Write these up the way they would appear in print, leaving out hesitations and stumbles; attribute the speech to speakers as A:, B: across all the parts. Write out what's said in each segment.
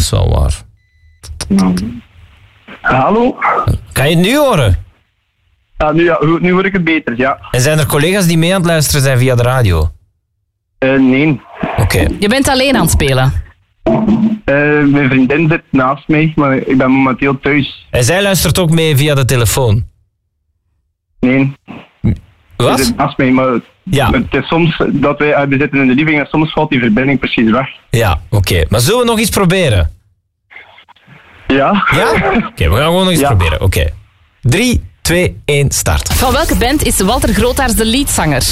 A: is wel waar.
B: Hallo?
A: Kan je het nu horen?
B: Nu hoor ik het beter, ja.
A: En zijn er collega's die mee aan het luisteren zijn via de radio?
B: Nee.
A: Oké.
C: Je bent alleen aan het spelen.
B: Mijn vriendin zit naast mij, maar ik ben momenteel thuis.
A: En zij luistert ook mee via de telefoon?
B: Nee. Ze
A: Wat?
B: zit naast mij, maar
A: Ja.
B: het is soms dat we zitten in de living en soms valt die verbinding precies weg.
A: Ja, oké. Maar zullen we nog eens proberen?
B: Ja?
A: Ja? Oké, we gaan gewoon nog eens
B: Ja.
A: proberen. Oké. 3, 2, 1, start.
C: Van welke band is Walter Grootaars de leadzanger?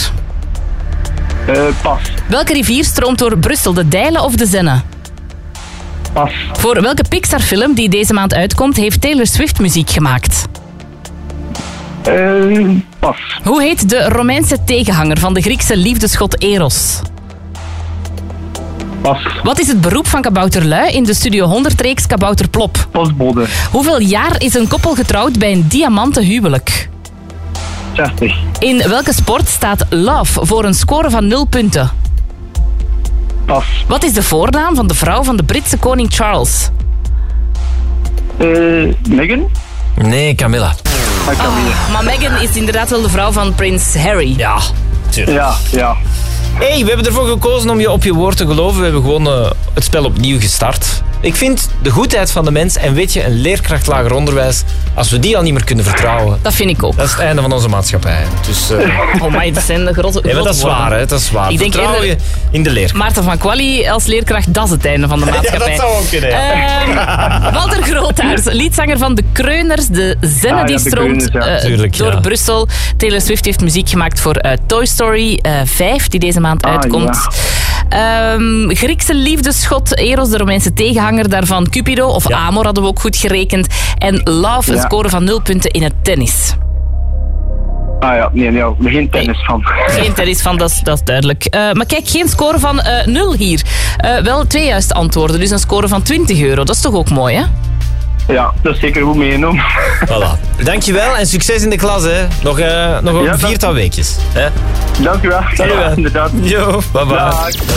B: Pas.
C: Welke rivier stroomt door Brussel, de Dijlen of de Zenne?
B: Pas.
C: Voor welke Pixar-film die deze maand uitkomt, heeft Taylor Swift muziek gemaakt?
B: Pas.
C: Hoe heet de Romeinse tegenhanger van de Griekse liefdesgod Eros?
B: Pas.
C: Wat is het beroep van kabouter Lui in de Studio 100-reeks Kabouter Plop?
B: Postbode.
C: Hoeveel jaar is een koppel getrouwd bij een diamanten huwelijk?
B: 60.
C: In welke sport staat love voor een score van 0 punten?
B: Pas.
C: Wat is de voornaam van de vrouw van de Britse koning Charles?
B: Meghan?
A: Nee, Camilla.
C: Maar Meghan is inderdaad wel de vrouw van prins Harry.
A: Ja, tuurlijk.
B: Ja.
A: Hey, we hebben ervoor gekozen om je op je woord te geloven. We hebben gewoon het spel opnieuw gestart. Ik vind de goedheid van de mens en weet je, een leerkracht lager onderwijs, als we die al niet meer kunnen vertrouwen,
C: Dat vind ik ook.
A: dat is het einde van onze maatschappij. Dus,
C: Oh my, dat zijn de grote
A: ja, maar dat is waar, hè? Dat is waar.
C: Ik denk
A: Vertrouw je
C: eerder-
A: in de leerkracht.
C: Maarten van Quali als leerkracht, dat is het einde van de maatschappij.
A: Ja, dat zou ook kunnen, ja.
C: Walter Grootaars, liedzanger van de Kreuners. De Zenne die
B: de
C: stroomt
B: Kreuners, ja.
A: Tuurlijk,
C: door
A: ja.
C: Brussel. Taylor Swift heeft muziek gemaakt voor Toy Story 5, die deze maand uitkomt. Griekse liefdesgod Eros, de Romeinse tegenhanger daarvan Cupido, of Amor hadden we ook goed gerekend. En Love, een score van 0 punten in het tennis.
B: Nee, geen tennis van.
C: Geen tennis van, dat is duidelijk. Maar kijk, geen score van 0 hier. Wel 2 juiste antwoorden, dus een score van €20. Dat is toch ook mooi, hè?
B: Ja, dat is zeker goed meegenomen.
A: Voilà. Dankjewel en succes in de klas, hè. Nog een 4-tal weekjes. Hè?
B: Dank u wel. Ja, inderdaad.
A: Yo, bye bye.
B: Dag.